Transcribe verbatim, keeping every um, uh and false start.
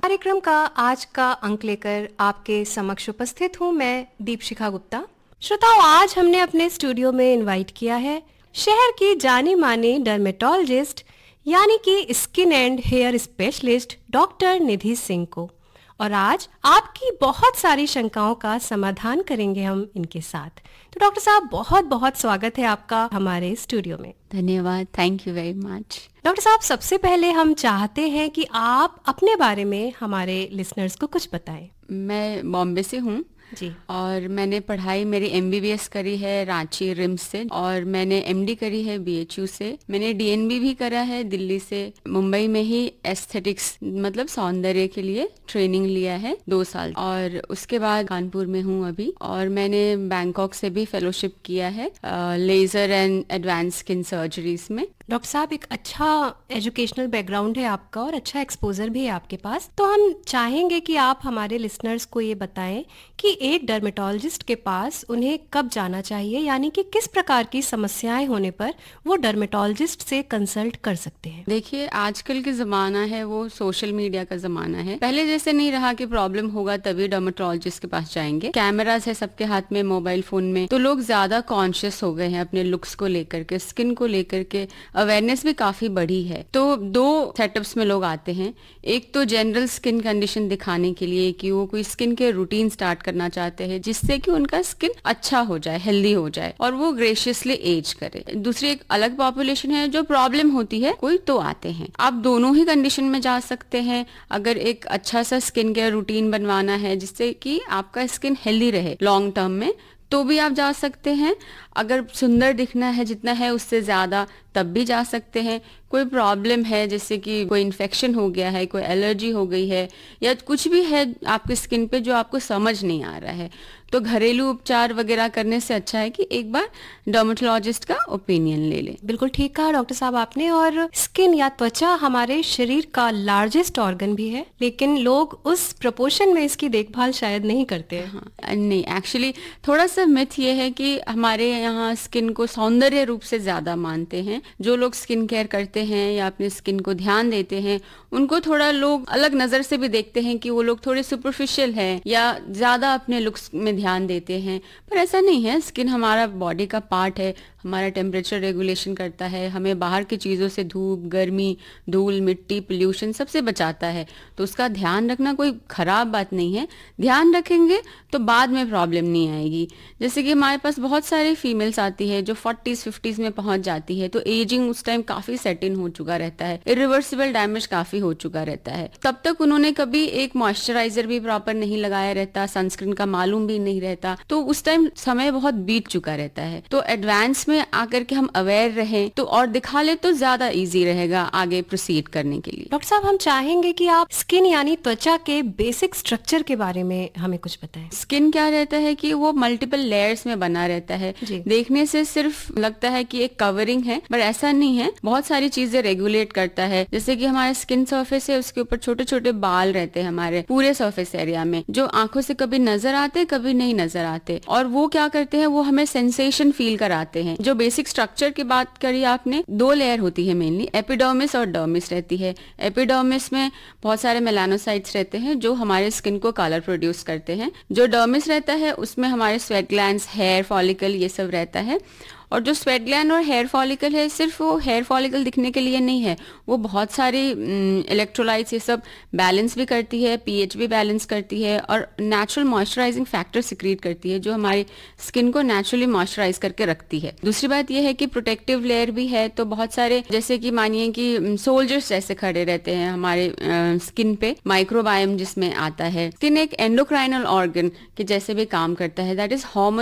कार्यक्रम का आज का अंक लेकर आपके समक्ष उपस्थित हूँ मैं दीपशिखा गुप्ता। श्रोताओं, आज हमने अपने स्टूडियो में इनवाइट किया है शहर की जानी मानी डर्मेटोलॉजिस्ट यानी कि skin and hair specialist doctor निधि सिंह को, और आज आपकी बहुत सारी शंकाओं का समाधान करेंगे हम इनके साथ। तो डॉक्टर साहब, बहुत बहुत स्वागत है आपका हमारे स्टूडियो में। धन्यवाद, thank you very much. Doctor साहब, सबसे पहले हम चाहते हैं कि आप अपने बारे में हमारे लिसनर्स को कुछ बताएं। मैं बॉम्बे से हूँ जी, और मैंने पढ़ाई मेरी एमबीबीएस करी है रांची रिम्स से, और मैंने एमडी करी है बीएचयू से। मैंने डीएनबी भी करा है दिल्ली से। मुंबई में ही एस्थेटिक्स मतलब सौंदर्य के लिए ट्रेनिंग लिया है दो साल, और उसके बाद कानपुर में हूँ अभी। और मैंने बैंकॉक से भी फेलोशिप किया है ledger and advance skin surgeries में। डॉक्टर साहब, एक अच्छा एजुकेशनल बैकग्राउंड है आपका और अच्छा एक्सपोजर भी है आपके पास। तो हम चाहेंगे कि आप हमारे लिसनर्स को ये बताएं कि एक डर्मेटोलॉजिस्ट के पास उन्हें कब जाना चाहिए, यानी कि किस प्रकार की समस्याएं होने पर वो डर्मेटोलॉजिस्ट से कंसल्ट कर सकते हैं। देखिए, आजकल के जमाना है वो सोशल मीडिया का जमाना है। पहले जैसे नहीं रहा कि प्रॉब्लम होगा तभी डर्मेटोलॉजिस्ट के पास जाएंगे। कैमरास है सबके हाथ में, मोबाइल फोन में, तो लोग ज्यादा कॉन्शियस हो गए हैं अपने लुक्स को लेकर के, स्किन को लेकर के अवेयरनेस भी काफी बढ़ी है। तो दो सेटअप्स में लोग आते हैं। एक तो जनरल स्किन कंडीशन दिखाने के लिए कि वो कोई स्किन के रूटीन स्टार्ट करना चाहते हैं जिससे कि उनका स्किन अच्छा हो जाए, हेल्दी हो जाए और वो ग्रेशियसली एज करे। दूसरी एक अलग पॉपुलेशन है जो प्रॉब्लम होती है कोई, तो आते हैं। आप दोनों ही कंडीशन में जा सकते हैं। अगर एक अच्छा सा स्किन केयर रूटीन बनवाना है जिससे कि आपका स्किन हेल्दी रहे लॉन्ग टर्म में, तो भी आप जा सकते हैं। अगर सुंदर दिखना है जितना है उससे ज्यादा, तब भी जा सकते हैं। कोई प्रॉब्लम है जैसे कि कोई इन्फेक्शन हो गया है, कोई एलर्जी हो गई है, या कुछ भी है आपके स्किन पे जो आपको समझ नहीं आ रहा है, तो घरेलू उपचार वगैरह करने से अच्छा है कि एक बार डर्मेटोलॉजिस्ट का ओपिनियन ले लें। बिल्कुल ठीक कहा डॉक्टर साहब आपने। और स्किन या त्वचा हमारे शरीर का लार्जेस्ट ऑर्गन भी है, लेकिन लोग उस प्रोपोर्शन में इसकी देखभाल शायद नहीं करते हैं। हाँ, नहीं, एक्चुअली थोड़ा सा मिथ ये है कि हमारे यहाँ स्किन को सौंदर्य रूप से ज्यादा मानते हैं। जो लोग स्किन केयर करते हैं या अपने स्किन को ध्यान देते हैं, उनको थोड़ा लोग अलग नजर से भी देखते हैं कि वो लोग थोड़े सुपरफिशियल हैं या ज्यादा अपने लुक्स में ध्यान देते हैं। पर ऐसा नहीं है। स्किन हमारा बॉडी का पार्ट है, हमारा टेम्परेचर रेगुलेशन करता है, हमें बाहर की चीज़ों से, धूप, गर्मी, धूल, मिट्टी, पोल्यूशन सबसे बचाता है। तो उसका ध्यान रखना कोई खराब बात नहीं है। ध्यान रखेंगे तो बाद में प्रॉब्लम नहीं आएगी। जैसे कि हमारे पास बहुत सारे फीमेल्स आती है जो फोर्टीज फिफ्टीज में पहुंच जाती है, तो एजिंग उस टाइम काफी सेट इन हो चुका रहता है, इरिवर्सिबल डैमेज काफी हो चुका रहता है। तब तक उन्होंने कभी एक मॉइस्चराइजर भी प्रॉपर नहीं लगाया रहता, सनस्क्रीन का मालूम भी नहीं रहता, तो उस टाइम समय बहुत बीत चुका रहता है। तो एडवांस में आकर के हम अवेयर रहें तो और दिखा ले तो ज्यादा इजी रहेगा आगे प्रोसीड करने के लिए। डॉक्टर साहब, हम चाहेंगे कि आप स्किन यानी त्वचा के बेसिक स्ट्रक्चर के बारे में हमें कुछ बताएं। स्किन क्या रहता है कि वो मल्टीपल लेयर्स में बना रहता है। देखने से सिर्फ लगता है कि एक कवरिंग है, पर ऐसा नहीं है। बहुत सारी चीजें रेगुलेट करता है। जैसे कि हमारे स्किन सरफेस है, उसके ऊपर छोटे छोटे बाल रहते हैं हमारे पूरे सरफेस एरिया में, जो आंखों से कभी नजर आते कभी नहीं नजर आते, और वो क्या करते हैं, वो हमें सेंसेशन फील कराते हैं। जो बेसिक स्ट्रक्चर की बात करी आपने, दो लेयर होती है मेनली, एपिडर्मिस और डर्मिस रहती है। एपिडर्मिस में बहुत सारे मेलानोसाइट्स रहते हैं जो हमारे स्किन को कलर प्रोड्यूस करते हैं। जो डर्मिस रहता है उसमें हमारे स्वेट ग्लैंड्स, हेयर फॉलिकल, ये सब रहता है। और जो स्वेट ग्लैंड और हेयर फॉलिकल है, सिर्फ वो हेयर फॉलिकल दिखने के लिए नहीं है, वो बहुत सारी इलेक्ट्रोलाइट्स ये सब बैलेंस भी करती है, पीएच भी बैलेंस करती है, और नेचुरल मॉइस्चराइजिंग फैक्टर सिक्रीट करती है जो हमारी स्किन को नेचुरली मॉइस्चराइज करके रखती है। दूसरी बात ये है कि प्रोटेक्टिव लेयर भी है। तो बहुत सारे, जैसे कि मानिए कि सोल्जर्स जैसे खड़े रहते हैं हमारे स्किन पे, माइक्रोबायोम जिसमें आता है। स्किन एक एंडोक्राइनल ऑर्गन के जैसे भी काम करता है, दैट इज हार्मोन